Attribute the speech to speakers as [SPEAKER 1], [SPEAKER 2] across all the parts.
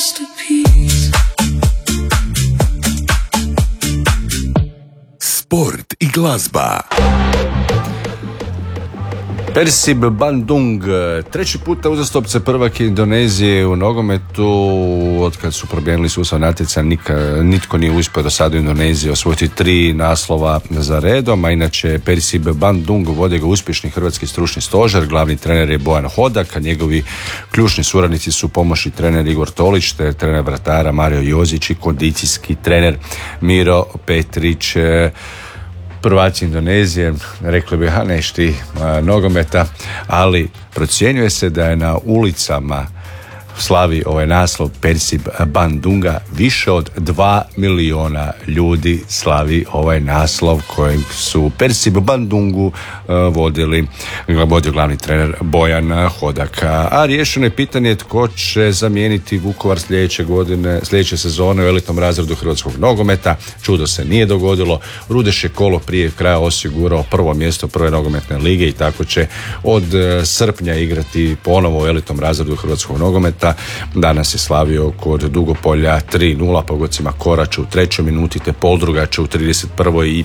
[SPEAKER 1] masterpiece.
[SPEAKER 2] Sport i glazba.
[SPEAKER 3] Persib Bandung, treći puta uzastopce prvak Indonezije u nogometu. Od kad su promijenili sustav natjecanja nitko nije uspio do sada u Indoneziji osvojiti 3 naslova za redom, a inače Persib Bandung vode ga uspješni hrvatski stručni stožer, glavni trener je Bojan Hodak, a njegovi ključni suradnici su pomoćni trener Igor Tolić, te trener vratara Mario Jozić i kondicijski trener Miro Petrić. Prvaci Indonezije, rekli bi, nešti nogometa, ali procjenjuje se da je na ulicama slavi ovaj naslov Persib Bandunga više od 2 miliona ljudi slavi ovaj naslov kojim su Persib Bandungu vodio glavni trener Bojan Hodak. A riješeno je pitanje tko će zamijeniti Vukovar sljedeće sezone u elitnom razredu hrvatskog nogometa. Čudo se nije dogodilo. Rudeš je kolo prije kraja osigurao prvo mjesto prve nogometne lige i tako će od srpnja igrati ponovo u elitnom razredu hrvatskog nogometa. Danas je slavio kod Dugopolja 3-0 pogodcima Korača u 3. minuti te Poldrugača u 31. i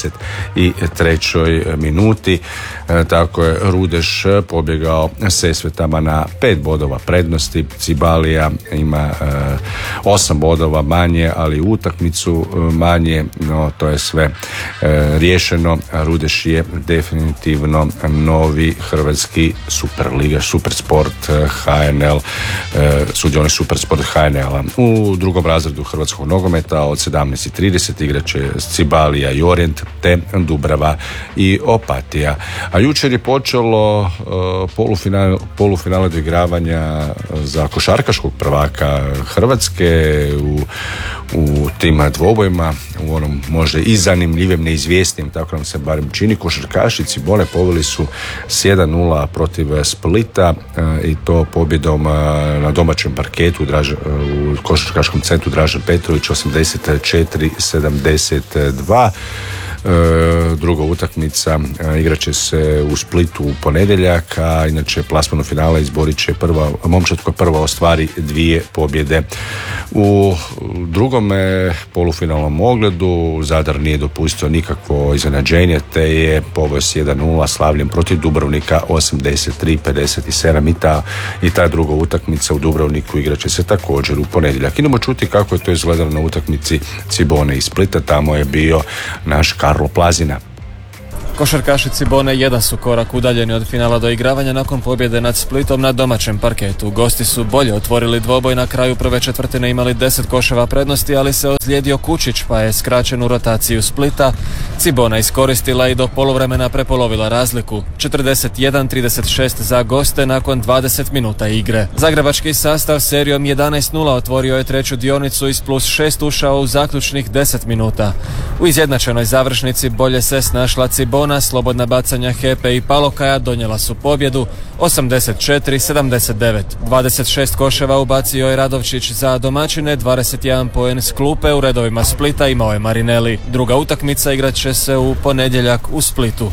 [SPEAKER 3] 53. minuti. Tako je Rudeš pobjegao Sesvetama na 5 bodova prednosti. Cibalija ima 8 bodova manje, ali utakmicu manje, no to je sve riješeno. Rudeš je definitivno novi hrvatski Superliga, Supersport HNL, sudionik Supersport HNL-a. U drugom razredu hrvatskog nogometa od 17:30 igraće Cibalija i Orient te Dubrava i Opatija. A jučer je počelo polufinale doigravanja za košarkaškog prvaka Hrvatske u tim dvobojima, u onom možda i zanimljivom, neizvjesnim, tako nam se barem čini. Košarkaši Cibone poveli su s 1-0 protiv Splita i to pobjedom na domaćem parketu u košarkaškom centru Dražen Petrović 84-72. Druga utakmica igraće se u Splitu u ponedjeljak, a inače plasmanu finala izborit će momčad koja prva ostvari 2 pobjede. U drugom polufinalnom ogledu Zadar nije dopustio nikakvo iznenađenje, te je poveo s 1-0 slavljem protiv Dubrovnika 83-57 i ta druga utakmica u Dubrovniku igraće se također u ponedjeljak. Idemo čuti kako je to izgledalo na utakmici Cibone i Splita. Tamo je bio naš Karlo Plazina.
[SPEAKER 4] Košarkaši Cibone jedan su korak udaljeni od finala doigravanja nakon pobjede nad Splitom na domaćem parketu. Gosti su bolje otvorili dvoboj, na kraju prve četvrtine imali 10 koševa prednosti, ali se ozlijedio Kučić pa je skraćen u rotaciju Splita. Cibona iskoristila i do poluvremena prepolovila razliku. 41-36 za goste nakon 20 minuta igre. Zagrebački sastav serijom 11-0 otvorio je treću dionicu i s +6 ušao u zaključnih 10 minuta. U izjednačenoj završnici bolje se snašla Cibona. Slobodna bacanja Hepe i Palokaja donijela su pobjedu 84-79. 26 koševa ubacio je Radovčić za domaćine, 21 poen s klupe. U redovima Splita imao je Marinelli. Druga utakmica igrat će se u ponedjeljak u Splitu.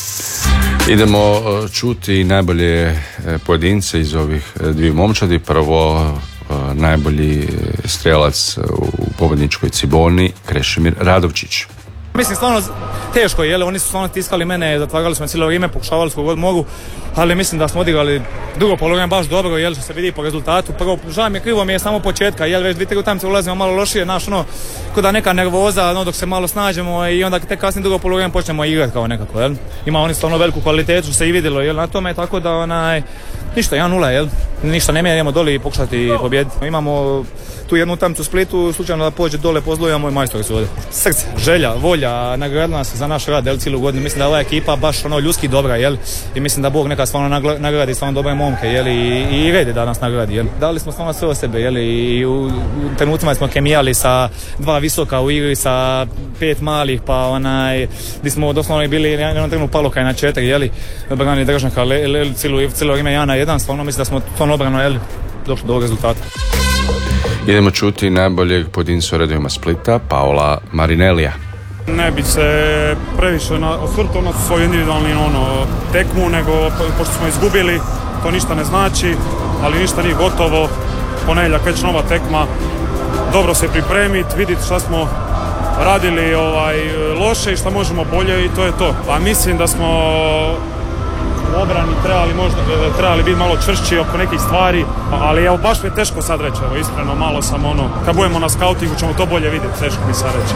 [SPEAKER 3] Idemo čuti najbolje pojedince iz ovih dvije momčadi. Prvo najbolji strelac u pobjedničkoj Ciboni, Krešimir Radovčić.
[SPEAKER 5] Mislim, stvarno teško je, oni su stvarno tiskali mene, zatvarali smo cijelo vrijeme, pokušavali smo god mogu, ali mislim da smo odigrali drugo poluvreme baš dobro, što se vidi po rezultatu. Prvo, žao mi je, krivo mi je samo početka, već 2-3 utakmice ulazimo malo lošije, kod da neka nervoza, dok se malo snađemo i onda tek kasnije drugo poluvreme počnemo igrati kao nekako, Ima oni stvarno veliku kvalitetu, što se i vidjelo, na tome, tako da ništa, 1-0, ništa ne mijenjamo doli i pokušati pobijediti. Imamo tu jednu utakmicu u Splitu, slučajno da pođe dole pozlujemo i majstori su ovdje. Srce, želja, volja, nagradila nas za naš rad, cijelu godinu. Mislim da ova ekipa baš ljudski dobra, i mislim da Bog neka stvarno nagradi stvarno dobre momke, i red je da nas nagradi, Dali smo stvarno sve od sebe, i u trenucima smo kemijali sa 2 visoka u igri, sa 5 malih, pa gdje smo doslovno bili jednom trenu Palokaj na 4, branili Držnaka cijelo vrijeme 1-1, stvarno mislim da smo stvarno obrano, došli do ovog rezultata.
[SPEAKER 3] Idemo čuti najboljeg pojedinca u redovima Splita, Paola Marinellija.
[SPEAKER 6] Ne bi se previše osvrtao na svoju individualni tekmu, nego pošto smo izgubili, to ništa ne znači, ali ništa nije gotovo. ponedjeljak već nova tekma, dobro se pripremiti, vidjeti šta smo radili loše i šta možemo bolje i to je to. Pa mislim da smo u obrani trebali biti malo čvršći oko nekih stvari, ali evo baš mi je teško sad reći, evo iskreno malo sam kad budemo na skautingu ćemo to bolje vidjeti, teško mi sad reći.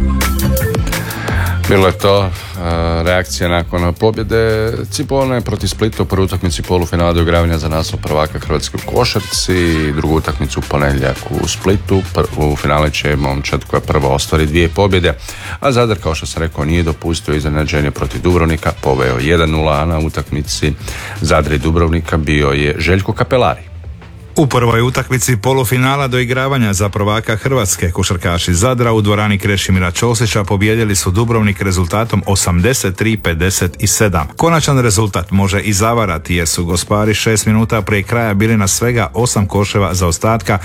[SPEAKER 3] Bilo je to reakcija nakon pobjede Cibone protiv Splita u prvoj utakmici polufinala doigravanja za naslov prvaka Hrvatske u košarci, drugu utakmicu u ponedjeljak u Splitu. U finale će momčad koja prvo ostvari 2 pobjede, a Zadar, kao što sam rekao, nije dopustio iznenađenje protiv Dubrovnika, poveo 1-0, a na utakmici Zadra i Dubrovnika bio je Željko Kapelari.
[SPEAKER 1] U prvoj utakmici polufinala doigravanja za prvaka Hrvatske košarkaši Zadra u dvorani Krešimira Ćosića pobijedili su Dubrovnik rezultatom 83-57. Konačan rezultat može i zavarati jer su gospari 6 minuta prije kraja bili na svega 8 koševa zaostatka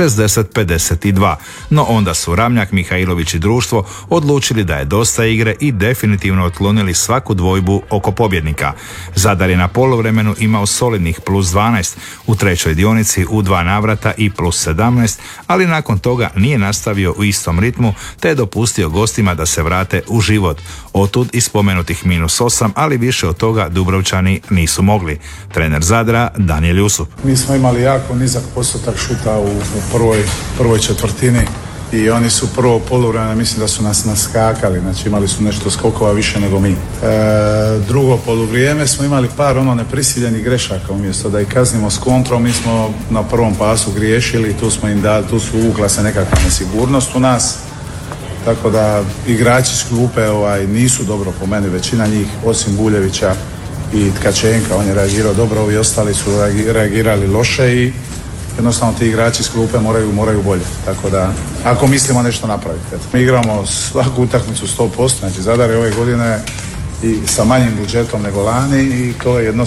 [SPEAKER 1] 60-52. No onda su Ramljak, Mihajlović i društvo odlučili da je dosta igre i definitivno otklonili svaku dvojbu oko pobjednika. Zadar je na poluvremenu imao solidnih plus 12, u trećoj dionici u 2 navrata i plus 17, ali nakon toga nije nastavio u istom ritmu te je dopustio gostima da se vrate u život. Otud i spomenutih minus 8, ali više od toga Dubrovčani nisu mogli. Trener Zadra Danijel Jusup.
[SPEAKER 7] Mi smo imali jako nizak postotak šuta u prvoj četvrtini i oni su prvo poluvremena, mislim da su nas naskakali, znači imali su nešto skokova više nego mi. Drugo poluvrijeme smo imali par neprisiljenih grešaka, umjesto da ih kaznimo s kontrom, mi smo na prvom pasu griješili, tu smo im dali, tu su uvukla se nekakva nesigurnost u nas, tako da igrači s klupe nisu dobro po meni, većina njih osim Buljevića i Tkačenka, on je reagirao dobro, ovi ostali su reagirali loše i jednostavno ti igrači s klupe moraju bolje, tako da ako mislimo nešto napraviti. Mi igramo svaku utakmicu 100%, znači Zadar je ove godine i sa manjim budžetom nego lani i to je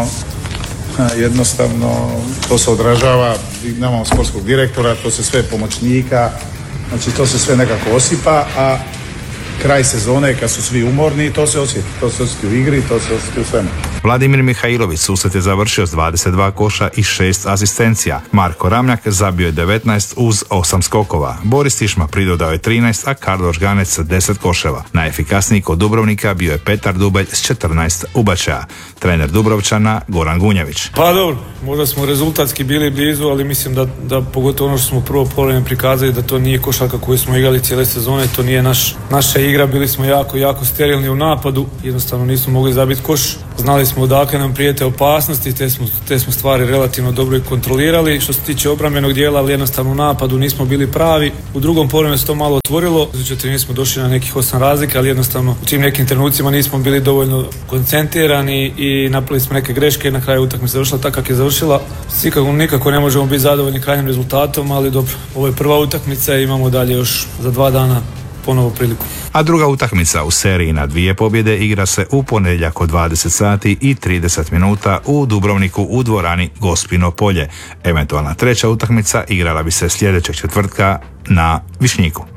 [SPEAKER 7] jednostavno to se odražava, nemamo sportskog direktora, to se sve pomoćnika, znači to se sve nekako osipa, a kraj sezone kad su svi umorni, to se osjeti u igri, to se osjeti u svemu.
[SPEAKER 1] Vladimir Mihajlović susret je završio s 22 koša i 6 asistencija. Marko Ramljak zabio je 19 uz 8 skokova. Boris Tišma pridodao je 13, a Karlo Žganec sa 10 koševa. Najefikasniji kod Dubrovnika bio je Petar Dubelj s 14 ubačaja. Trener Dubrovčana Goran Gunjević.
[SPEAKER 8] Pa dobro, možda smo rezultatski bili blizu, ali mislim da pogotovo ono što smo prvo poluvreme prikazali da to nije košarka koju smo igrali cijele sezone, to nije naša igra, bili smo jako sterilni u napadu, jednostavno nismo mogli zabiti koš. Znali smo odakle nam prijete opasnosti, te smo stvari relativno dobro i kontrolirali. Što se tiče obrambenog dijela, ali jednostavno u napadu nismo bili pravi. U drugom poluvremenu se to malo otvorilo, znači nismo došli na nekih 8 razlika, ali jednostavno u tim nekim trenucima nismo bili dovoljno koncentrirani i napravili smo neke greške. Na kraju utakmica završila tako kako je završila. Nikako ne možemo biti zadovoljni krajnjim rezultatom, ali dobro, ovo je prva utakmica i imamo dalje još za 2 dana ponovo priliku.
[SPEAKER 1] A druga utakmica u seriji na 2 pobjede igra se u ponedjeljak od 20 sati i 30 minuta u Dubrovniku u dvorani Gospino polje. Eventualna treća utakmica igrala bi se sljedećeg četvrtka na Višnjiku.